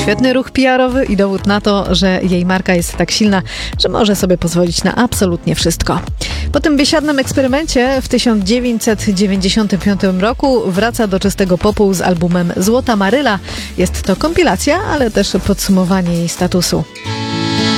Świetny ruch PR-owy i dowód na to, że jej marka jest tak silna, że może sobie pozwolić na absolutnie wszystko. Po tym biesiadnym eksperymencie w 1995 roku wraca do czystego popu z albumem Złota Maryla. Jest to kompilacja, ale też podsumowanie jej statusu.